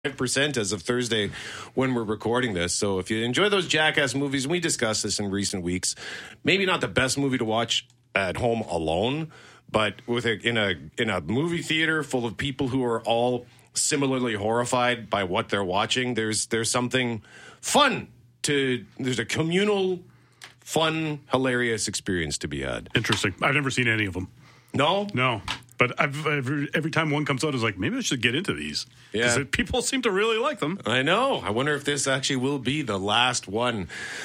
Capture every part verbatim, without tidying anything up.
percent as of Thursday when we're recording this. So if you enjoy those Jackass movies, and we discussed this in recent weeks, maybe not the best movie to watch at home alone, but with a, in a in a movie theater full of people who are all similarly horrified by what they're watching, there's there's something fun to there's a communal, fun, hilarious experience to be had. Interesting. I've never seen any of them. No? No. But I've, every, every time one comes out, I was like, maybe I should get into these. Yeah. Because people seem to really like them. I know. I wonder if this actually will be the last one.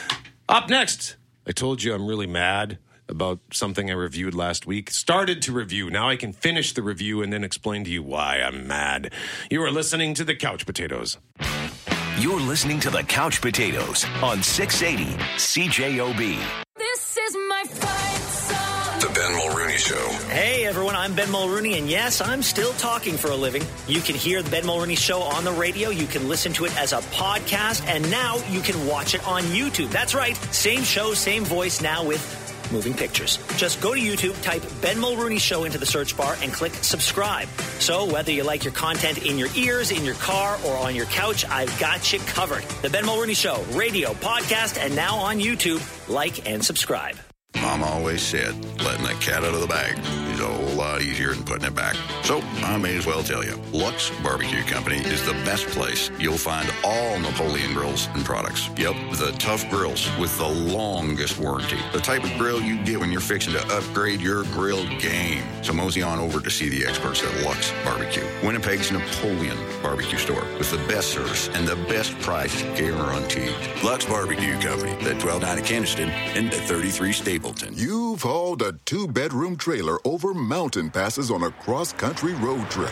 Up next, I told you I'm really mad about something I reviewed last week. Started to review. Now I can finish the review and then explain to you why I'm mad. You are listening to The Couch Potatoes. You're listening to The Couch Potatoes on six eighty C J O B. This is my fight song. The Ben Mulrooney Show. Hey, everyone, I'm Ben Mulrooney, and yes, I'm still talking for a living. You can hear the Ben Mulrooney Show on the radio. You can listen to it as a podcast, and now you can watch it on YouTube. That's right. Same show, same voice, now with moving pictures. Just go to YouTube, type Ben Mulrooney Show into the search bar, and click subscribe. So whether you like your content in your ears, in your car, or on your couch, I've got you covered. The Ben Mulrooney Show, radio, podcast, and now on YouTube. Like and subscribe. Mom always said, letting the cat out of the bag is a whole lot easier than putting it back. So I may as well tell you, Lux Barbecue Company is the best place you'll find all Napoleon grills and products. Yep, the tough grills with the longest warranty. The type of grill you get when you're fixing to upgrade your grill game. So mosey on over to see the experts at Lux Barbecue, Winnipeg's Napoleon barbecue store with the best service and the best price guaranteed. Lux Barbecue Company, at twelve ninety Keniston and at thirty-three Stapleton. You've hauled a two-bedroom trailer over mountain passes on a cross-country road trip.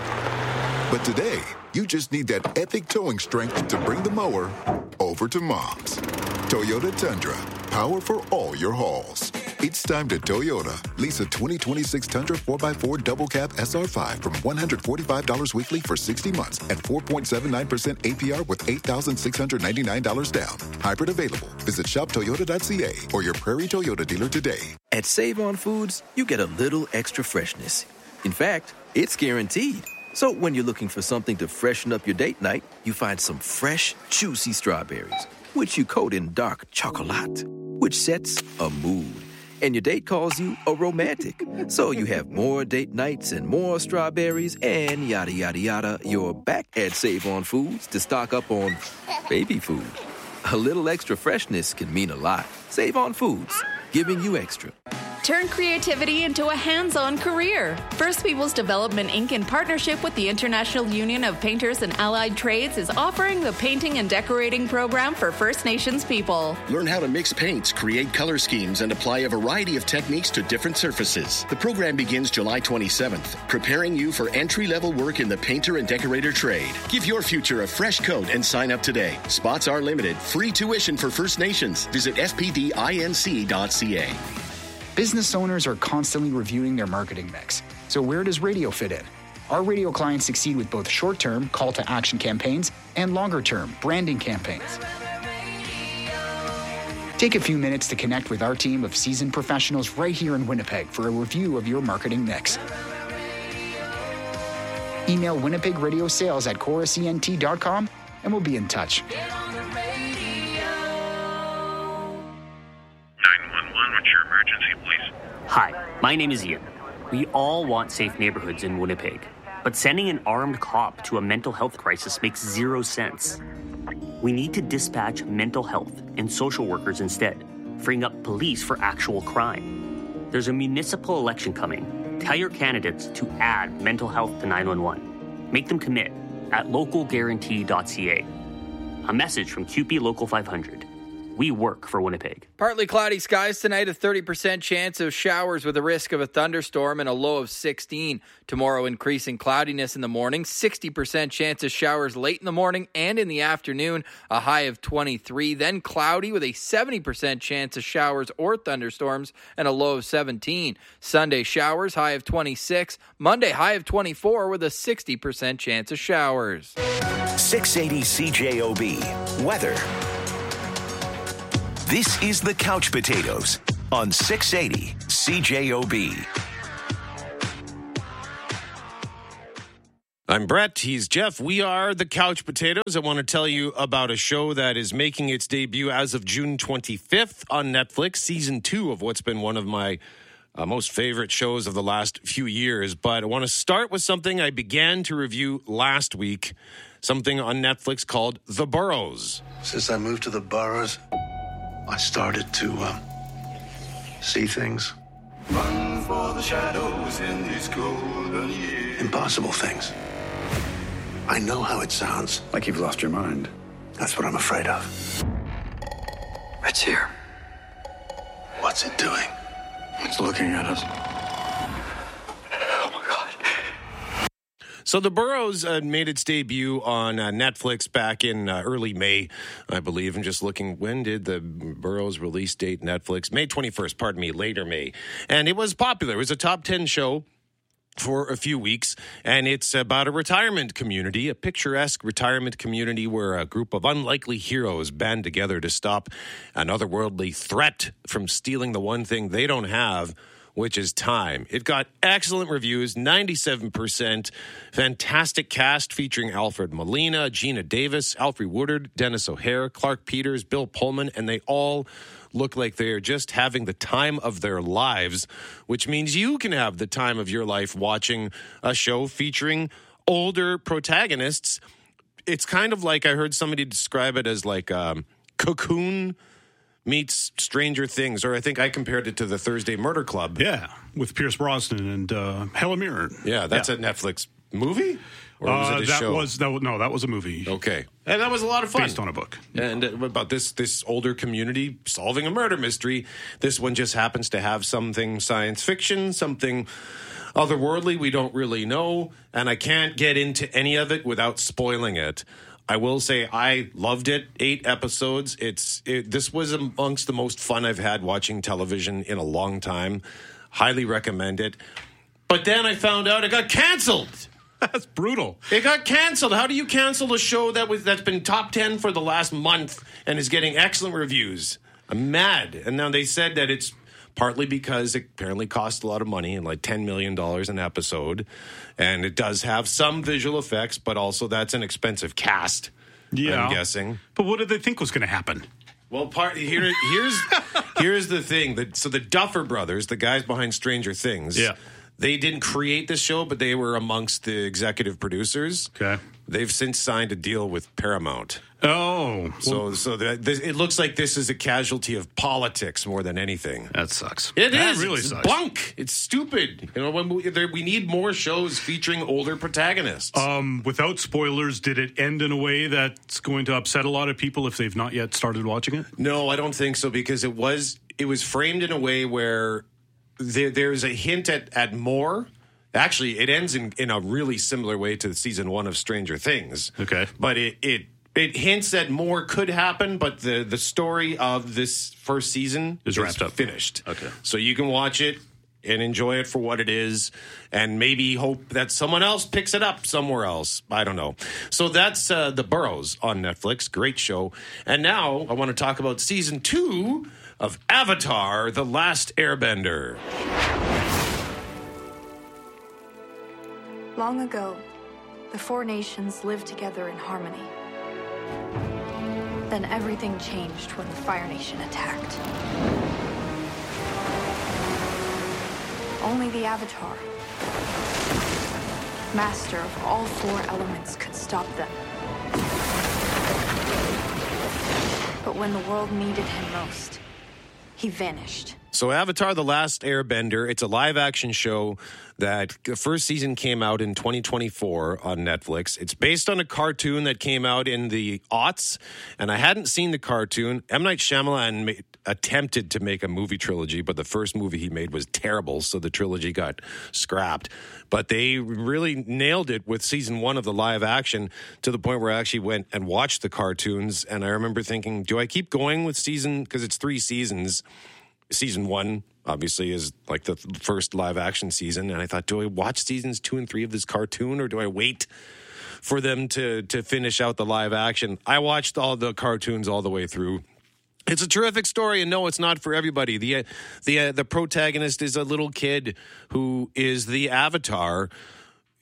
But today, you just need that epic towing strength to bring the mower over to Mom's. Toyota Tundra, power for all your hauls. It's time to Toyota. Lease a twenty twenty-six Tundra four by four Double Cab S R five from one hundred forty-five dollars weekly for sixty months at four point seven nine percent A P R with eight thousand six hundred ninety-nine dollars down. Hybrid available. Visit shop toyota dot c a or your Prairie Toyota dealer today. At Save On Foods, you get a little extra freshness. In fact, it's guaranteed. So when you're looking for something to freshen up your date night, you find some fresh, juicy strawberries, which you coat in dark chocolate, which sets a mood. And your date calls you a romantic. So you have more date nights and more strawberries and yada, yada, yada. You're back at Save On Foods to stock up on baby food. A little extra freshness can mean a lot. Save On Foods, giving you extra. Turn creativity into a hands-on career. First Peoples Development Incorporated, in partnership with the International Union of Painters and Allied Trades, is offering the Painting and Decorating Program for First Nations people. Learn how to mix paints, create color schemes, and apply a variety of techniques to different surfaces. The program begins July twenty-seventh, preparing you for entry-level work in the painter and decorator trade. Give your future a fresh coat and sign up today. Spots are limited. Free tuition for First Nations. Visit f p d inc dot c a. Business owners are constantly reviewing their marketing mix. So where does radio fit in? Our radio clients succeed with both short-term call-to-action campaigns and longer-term branding campaigns. Take a few minutes to connect with our team of seasoned professionals right here in Winnipeg for a review of your marketing mix. Email Winnipeg Radio Sales at chorus e n t dot com and we'll be in touch. What's your emergency, please? Hi, my name is Ian. We all want safe neighborhoods in Winnipeg, but sending an armed cop to a mental health crisis makes zero sense. We need to dispatch mental health and social workers instead, freeing up police for actual crime. There's a municipal election coming. Tell your candidates to add mental health to nine one one. Make them commit at local guarantee dot c a. A message from Q P Local five hundred. We work for Winnipeg. Partly cloudy skies tonight, a thirty percent chance of showers with a risk of a thunderstorm and a low of sixteen. Tomorrow, increasing cloudiness in the morning, sixty percent chance of showers late in the morning and in the afternoon, a high of twenty-three. Then cloudy with a seventy percent chance of showers or thunderstorms and a low of seventeen. Sunday, showers, high of twenty-six. Monday, high of twenty-four with a sixty percent chance of showers. six eighty C J O B. Weather. This is The Couch Potatoes on six eighty C J O B. I'm Brett. He's Jeff. We are the Couch Potatoes. I want to tell you about a show that is making its debut as of June twenty-fifth on Netflix, season two of what's been one of my uh, most favorite shows of the last few years. But I want to start with something I began to review last week, something on Netflix called The Burrows. Since I moved to the boroughs, I started to um, see things. Run for the shadows in these golden years. Impossible things. I know how it sounds. Like you've lost your mind. That's what I'm afraid of. It's here. What's it doing? It's looking at us. Oh my God. So The Burrows uh, made its debut on uh, Netflix back in uh, early May, I believe. I'm just looking, when did The Burrows release date Netflix? May twenty-first, pardon me, later May. And it was popular. It was a top ten show for a few weeks, and it's about a retirement community, a picturesque retirement community where a group of unlikely heroes band together to stop an otherworldly threat from stealing the one thing they don't have, which is time. It got excellent reviews, ninety-seven percent. Fantastic cast featuring Alfred Molina, Gina Davis, Alfre Woodard, Dennis O'Hare, Clark Peters, Bill Pullman, and they all look like they are just having the time of their lives, which means you can have the time of your life watching a show featuring older protagonists. It's kind of like, I heard somebody describe it as like um, Cocoon meets Stranger Things, or I think I compared it to the Thursday Murder Club. Yeah, with Pierce Brosnan and uh, Helen Mirren. Yeah, that's yeah. a Netflix movie? Or was uh, it a that show? was that was, no, that was a movie. Okay, and that was a lot of fun, based on a book. And uh, about this this older community solving a murder mystery. This one just happens to have something science fiction, something otherworldly. We don't really know, and I can't get into any of it without spoiling it. I will say I loved it. Eight episodes. It's it, this was amongst the most fun I've had watching television in a long time. Highly recommend it. But then I found out it got canceled. That's brutal. It got canceled. How do you cancel a show that was that's been top ten for the last month and is getting excellent reviews? I'm mad. And now they said that it's partly because it apparently costs a lot of money, and like ten million dollars an episode. And it does have some visual effects, but also that's an expensive cast, yeah. I'm guessing. But what did they think was going to happen? Well, part here, here's here's the thing. The, so the Duffer Brothers, the guys behind Stranger Things, yeah. they didn't create this show, but they were amongst the executive producers. Okay. They've since signed a deal with Paramount. Oh. So so that this, it looks like this is a casualty of politics more than anything. That sucks. It that is. really it's sucks. Bunk. It's stupid. You know, when we, there, we need more shows featuring older protagonists. Um, without spoilers, did it end in a way that's going to upset a lot of people if they've not yet started watching it? No, I don't think so, because it was it was framed in a way where there, there's a hint at, at more. Actually, it ends in, in a really similar way to season one of Stranger Things. Okay. But it, it it hints that more could happen, but the, the story of this first season is wrapped up. Finished. Okay. So you can watch it and enjoy it for what it is, and maybe hope that someone else picks it up somewhere else. I don't know. So that's uh, The Burrows on Netflix. Great show. And now I want to talk about season two of Avatar: The Last Airbender. Long ago, the four nations lived together in harmony. Then everything changed when the Fire Nation attacked. Only the Avatar, master of all four elements, could stop them. But when the world needed him most, he vanished. So Avatar: The Last Airbender, it's a live-action show that the first season came out in twenty twenty-four on Netflix. It's based on a cartoon that came out in the aughts, and I hadn't seen the cartoon. M. Night Shyamalan made, attempted to make a movie trilogy, but the first movie he made was terrible, so the trilogy got scrapped. But they really nailed it with season one of the live-action to the point where I actually went and watched the cartoons, and I remember thinking, do I keep going with season, because it's three seasons. Season one, obviously, is like the first live action season. And I thought, do I watch seasons two and three of this cartoon, or do I wait for them to, to finish out the live action? I watched all the cartoons all the way through. It's a terrific story, and no, it's not for everybody. The, uh, the, uh, the protagonist is a little kid who is the Avatar.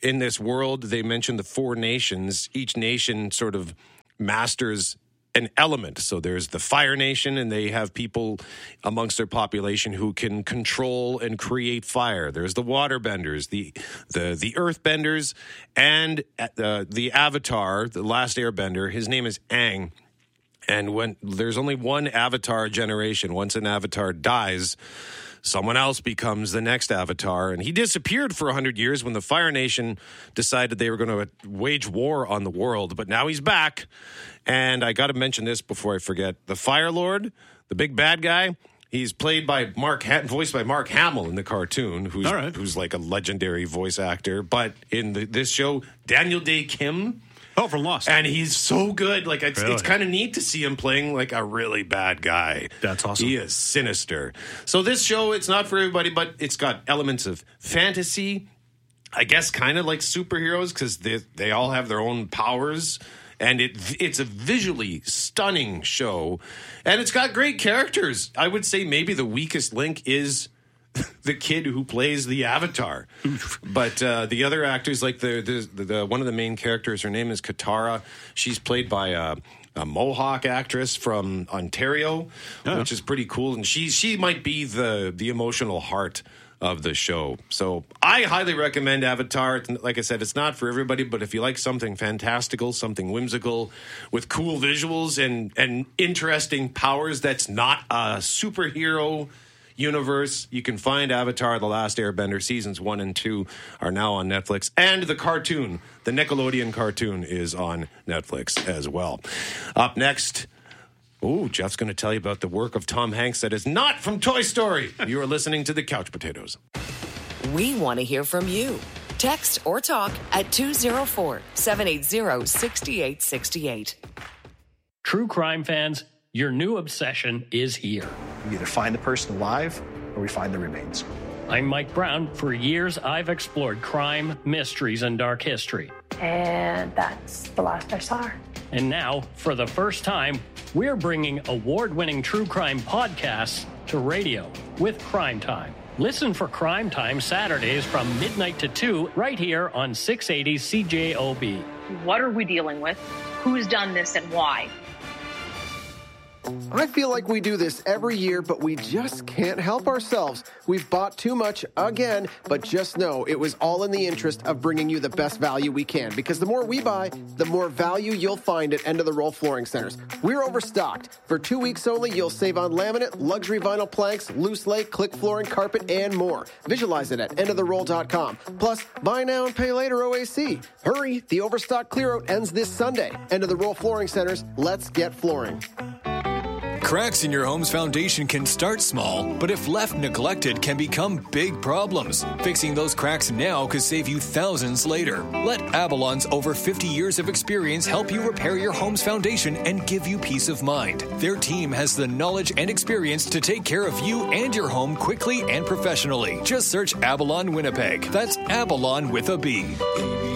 in this world, they mentioned the four nations. Each nation sort of masters an element. So there's the Fire Nation, and they have people amongst their population who can control and create fire. There's the Waterbenders, the the the Earthbenders, and uh, the Avatar, the last Airbender. His name is Aang. And when there's only one Avatar generation, once an Avatar dies, someone else becomes the next Avatar. And he disappeared for one hundred years when the Fire Nation decided they were going to wage war on the world. But now he's back. And I got to mention this before I forget. The Fire Lord, the big bad guy, he's played by Mark, ha- voiced by Mark Hamill in the cartoon, who's, All right. who's like a legendary voice actor. But in the, this show, Daniel Day Kim. Oh, from Lost. And he's so good. Like it's, Really? it's kind of neat to see him playing like a really bad guy. That's awesome. He is sinister. So this show, it's not for everybody, but it's got elements of fantasy. I guess kind of like superheroes because they they all have their own powers. And it it's a visually stunning show. And it's got great characters. I would say maybe the weakest link is the kid who plays the Avatar. But uh, the other actors, like the, the, the one of the main characters, her name is Katara. She's played by a, a Mohawk actress from Ontario, Oh. which is pretty cool. And she she might be the the emotional heart of the show. So I highly recommend Avatar. It's- Like I said, it's not for everybody, but if you like something fantastical, something whimsical, with cool visuals and, and interesting powers that's not a superhero universe, you can find Avatar: The Last Airbender. Seasons one and two are now on Netflix. And the cartoon, the Nickelodeon cartoon, is on Netflix as well. Up next... Oh, Jeff's going to tell you about the work of Tom Hanks that is not from Toy Story. You are listening to the Couch Potatoes. We want to hear from you. Text or talk at two oh four, seven eight zero, six eight six eight. True crime fans, your new obsession is here. We either find the person alive or we find the remains. I'm Mike Brown. For years, I've explored crime, mysteries, and dark history. And that's the last I saw her. And now, for the first time, we're bringing award-winning true crime podcasts to radio with Crime Time. Listen for Crime Time Saturdays from midnight to two right here on six eighty C J O B. What are we dealing with? Who's done this and why? I feel like we do this every year, but we just can't help ourselves. We've bought too much again, but just know it was all in the interest of bringing you the best value we can, because the more we buy, the more value you'll find at End of the Roll Flooring Centers. We're overstocked. For two weeks only, you'll save on laminate, luxury vinyl planks, loose lay, click flooring, carpet, and more. Visualize it at end of the roll dot com. Plus, buy now and pay later O A C. Hurry, the overstock clear-out ends this Sunday. End of the Roll Flooring Centers, let's get flooring. Cracks in your home's foundation can start small, but if left neglected, can become big problems. Fixing those cracks now could save you thousands later. Let Avalon's over fifty years of experience help you repair your home's foundation and give you peace of mind. Their team has the knowledge and experience to take care of you and your home quickly and professionally. Just search Avalon Winnipeg. That's Avalon with a B.